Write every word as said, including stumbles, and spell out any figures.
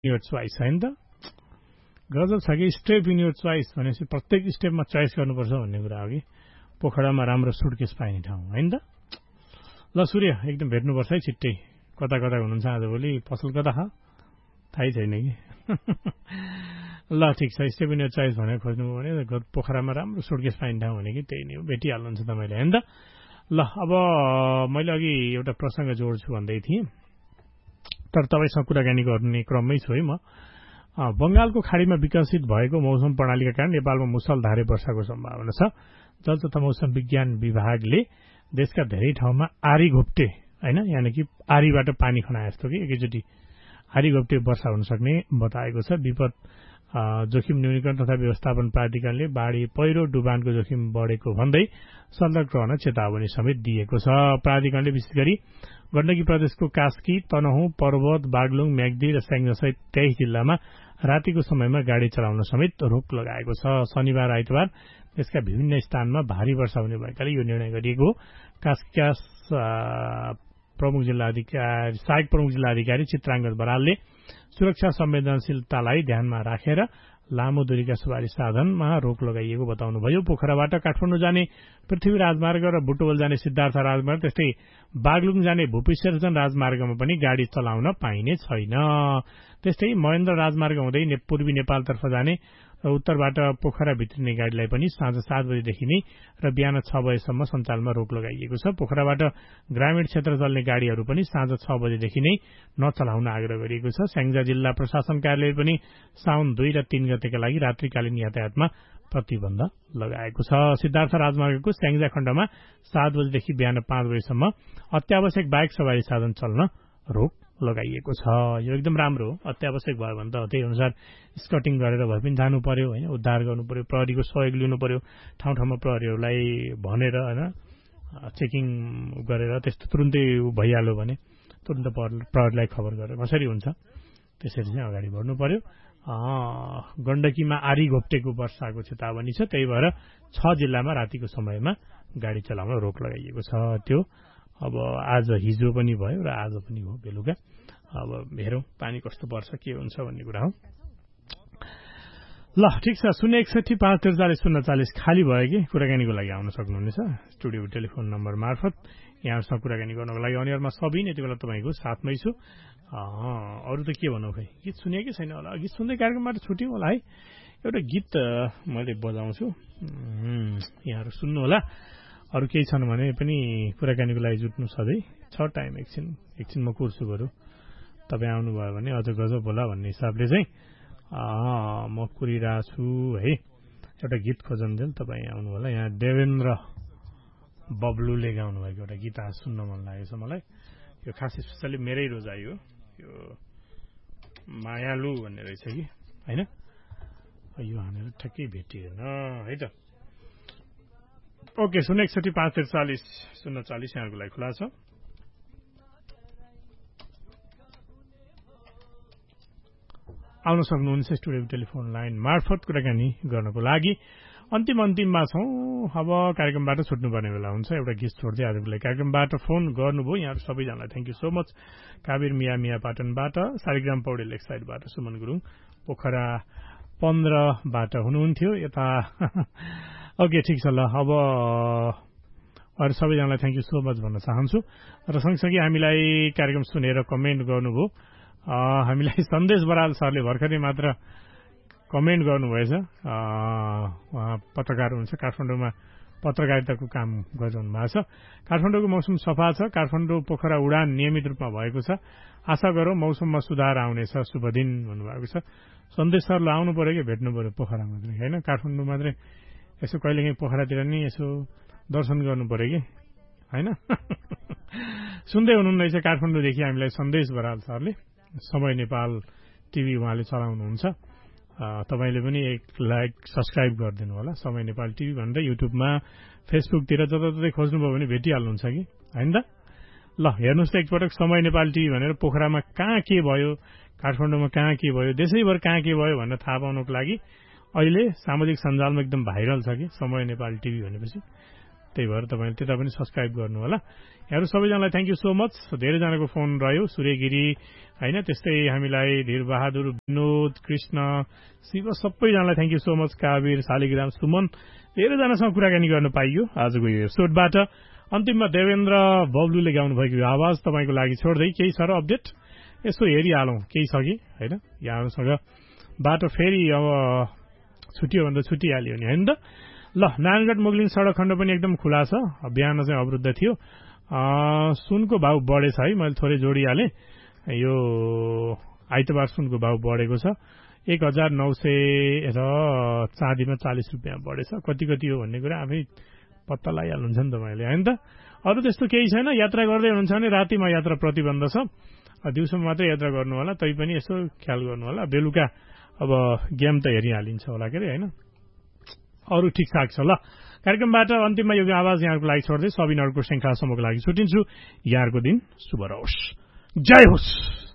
Your choice होइन त गजब छ कि स्टेप इन योर चोइस भनेपछि प्रत्येक स्टेपमा चोइस गर्नुपर्छ भन्ने कुरा हो कि पोखरामा राम्रो सुटकेस पाइने ठाउँ होइन त ल सूर्य एकदम भेट्नुपर्छ है छिट्टै कता कता हुनुहुन्छ आजभोलि पसल कता छ थाहै छैन कि ल ठिक छ स्टेप इन योर चोइस भनेर खोज्नुभयो भने पोखरामा राम्रो सुटकेस पाइने ठाउँ भनेको त्यही नै हो भेटिहाल्नुहुन्छ तपाईँले होइन त ल अब मैले अघि एउटा प्रसङ्ग जोड्छु भन्दै थिएँ तर तपाईँसँग कुराकानी गर्ने क्रममै छु है म बंगालको खाडीमा विकसित भएको मौसम प्रणालीका कारण नेपालमा मुसलधारे वर्षाको सम्भावना छ जल तथा मौसम विज्ञान विभागले देशका धेरै ठाउँमा आरी घोप्टे होइन यानि कि आरीबाट पानी खनाए जस्तो कि एकैचोटि आरी घोप्टे वर्षा हुन सक्ने बताएको छ विपद जोखिम न्यूनीकरण तथा व्यवस्थापन प्राधिकरणले बाढी पहिरो डुबानको जोखिम बढेको भन्दै सतर्क रहन चेतावनी समेत दिएको छ प्राधिकरणले विशेष गरी गण्डकी प्रदेशको कास्की तनहुँ पर्वत बागलुङ म्याग्दी र स्याङ्जा सहित तेइस जिल्लामा रातिको समयमा गाड़ी चलाउन समेत रोक लगाएको छ शनिबार आइतबार देशका विभिन्न स्थानमा भारी वर्षा हुने भएकाले यो निर्णय गरिएको कास्कीका प्रमुख जिल्ला अधिकारी सहायक प्रमुख जिल्ला अधिकारी चित्राङ्गद बरालले सुरक्षा संवेदनशीलतालाई ध्यानमा राखेर लामो दूरीका सवारी साधनमा रोक लगाइएको बताउनुभयो पोखराबाट काठमाडौँ जाने पृथ्वी राजमार्ग र बुटवल जाने सिद्धार्थ राजमार्ग त्यस्तै बागलुङ जाने भूपिसर्जन राजमार्गमा पनि गाड़ी चलाउन पाइने छैन त्यस्तै महेन्द्र राजमार्ग हुँदै पूर्वी नेपालतर्फ जाने र उत्तरबाट पोखरा भित्रिने गाड़ीलाई पनि साँझ सात बजेदेखि नै र बिहान छ बजेसम्म सञ्चालनमा रोक लगाइएको छ पोखराबाट ग्रामीण क्षेत्र चल्ने गाड़ीहरू पनि साँझ छ बजेदेखि नै नचलाउन आग्रह गरिएको छ स्याङ्जा जिल्ला प्रशासन कार्यालयले पनि साउन दुई र तीन गतेका लागि रात्रिकालीन यातायातमा प्रतिबन्ध लगाएको छ सिद्धार्थ राजमार्गको स्याङ्जा खण्डमा सात बजेदेखि बिहान पाँच बजेसम्म अत्यावश्यक बाइक सवारी साधन चल्न रोक लगाइएको छ यो एकदम राम्रो हो अत्यावश्यक भयो भने त त्यही अनुसार स्कटिङ गरेर भए पनि जानु पर्यो होइन उद्धार गर्नु पर्यो प्रहरीको सहयोग लिनु पर्यो ठाउँ ठाउँमा प्रहरीहरूलाई भनेर होइन चेकिङ गरेर त्यस्तो तुरुन्तै भइहाल्यो भने तुरन्त प्रहरीलाई खबर गरेर कसरी हुन्छ त्यसरी चाहिँ अगाडि बढ्नु पर्यो गण्डकीमा आरी घोप्टेको वर्षाको चेतावनी छ त्यही भएर छ जिल्लामा रातिको समयमा गाड़ी चलाउन रोक लगाइएको छ त्यो अब आज हिजो पनि भयो र आज पनि हो बेलुका अब हेरौँ पानी कस्तो पर्छ के हुन्छ भन्ने कुरा हो ल ठिक छ शून्य एकसठी पाँच त्रिचालिस शून्य चालिस खाली भयो कि कुराकानीको लागि आउन सक्नुहुनेछ स्टुडियो टेलिफोन नम्बर मार्फत यहाँहरूसँग कुराकानी गर्नको लागि अनिवार्यमा सबै यति बेला तपाईँको साथमै छु अरू त के भनौँ खै गीत सुने कि छैन होला गीत सुन्दै कार्यक्रमबाट छुट्यौँ होला है एउटा गीत मैले बजाउँछु यहाँहरू सुन्नु होला अरू केही छन् भने पनि कुराकानीको लागि जुट्नु सधैँ छ टाइम एकछिन एकछिन म कुर्छु बरु तपाईँ आउनुभयो भने अझ गजब होला भन्ने हिसाबले चाहिँ म कुरिरहेको छु है एउटा गीत खोजन्जेल तपाईँ आउनु होला यहाँ देवेन्द्र बब्लुले गाउनु भएको एउटा गीत आज सुन्न मन लागेको छ मलाई यो खास स्पेसली मेरै रोजाइ हो यो मायालु भन्ने रहेछ कि होइन यो हानेर ठ्याक्कै भेटिएन है त ओके शून्य एकसठी पाँच त्रिचालिस शून्य चालिस यहाँको लागि खुला छ आउन सक्नुहुन्छ स्टुडियो टेलिफोन लाइन मार्फत कुराकानी गर्नको लागि अन्तिम अन्तिममा छौँ अब कार्यक्रमबाट छुट्नुपर्ने बेला हुन्छ एउटा गीत छोड्दै आजको लागि कार्यक्रमबाट फोन गर्नुभयो यहाँहरू सबैजनालाई thank you so much Kabir मिया मिया पाटनबाट शालिग्राम पौडेल एक साइडबाट सुमन गुरुङ पोखरा पन्ध्रबाट हुनुहुन्थ्यो यता ओके ठिक छ ल अब अरू सबैजनालाई थ्याङ्क यू सो मच भन्न चाहन्छु र सँगसँगै हामीलाई कार्यक्रम सुनेर कमेन्ट गर्नुभयो हामीलाई सन्देश बराल सरले भर्खरै मात्र कमेन्ट गर्नुभएछ उहाँ पत्रकार हुनुहुन्छ काठमाडौँमा पत्रकारिताको काम गरिरहनु भएको छ काठमाडौँको मौसम सफा छ काठमाडौँ पोखरा उडान नियमित रूपमा भएको छ आशा गरौँ मौसममा सुधार आउनेछ शुभ दिन भन्नुभएको छ सन्देश सरलाई आउनु पर्यो कि भेट्नु पर्यो पोखरा मात्रै होइन काठमाडौँ मात्रै यसो कहिलेकाहीँ पोखरातिर नि यसो दर्शन गर्नु पर्यो कि होइन सुन्दै हुनुहुन्न रहेछ काठमाडौँदेखि हामीलाई सन्देश बराल सरले समय नेपाल टिभी उहाँले चलाउनुहुन्छ तपाईँले पनि एक लाइक सब्सक्राइब गरिदिनु होला समय नेपाल टिभी भनेर युट्युबमा फेसबुकतिर जताततै खोज्नुभयो भने भेटिहाल्नुहुन्छ कि होइन त ल हेर्नुहोस् त एकपटक समय नेपाल टिभी भनेर पोखरामा कहाँ के भयो काठमाडौँमा कहाँ के भयो देशैभर कहाँ के भयो भनेर थाहा पाउनको लागि अहिले सामाजिक सञ्जालमा एकदम भाइरल छ कि समय नेपाल टिभी भनेपछि त्यही भएर तपाईँले त्यता पनि सब्सक्राइब गर्नु होला। यहाँहरू सबैजनालाई थ्याङ्क यू सो मच। धेरैजनाको फोन रह्यो, सूर्यगिरी होइन, त्यस्तै हामीलाई धीरबहादुर, विनोद, कृष्ण, शिव, सबैजनालाई thank you so much. Kabir, Shaligram, Suman, धेरैजनासँग कुराकानी गर्न पाइयो आजको यो एपिसोडबाट। अन्तिममा देवेन्द्र बब्लुले गाउनु भएको यो आवाज तपाईँको लागि छोड्दै केही छ र अपडेट यसो हेरिहालौँ केही छ कि होइन। यहाँहरूसँग बाटो फेरि अब छुट्यो भन्दा छुटिहाल्यो नि होइन त। ल, नारायणगढ मुगलिङ सडक खण्ड पनि एकदम खुला छ। बिहान चाहिँ अवरुद्ध थियो। सुनको भाउ बढेछ है, मैले थोरै जोडिहालेँ। यो आइतबार सुनको भाउ बढेको छ, एक हजार नौ सय र चाँदीमा चालिस रुपियाँ बढेछ। कति कति हो भन्ने कुरा आफै पत्ता लगाइहाल्नुहुन्छ नि तपाईँले होइन त। अरू त्यस्तो केही छैन। यात्रा गर्दै हुनुहुन्छ भने रातिमा यात्रा प्रतिबन्ध छ, दिउँसोमा मात्रै यात्रा गर्नु होला। तै पनि यसो ख्याल गर्नु होला। बेलुका अब गेम त हेरिहालिन्छ होला के अरे होइन। अरू ठिकठाक छ। ल, कार्यक्रमबाट अन्तिममा यो आवाज यहाँहरूको लागि छोड्दै सबिन अर्को श्रृङ्खलासम्मको लागि छुट्टिन्छु। यहाँहरूको दिन शुभ रहोस्। जय होस्।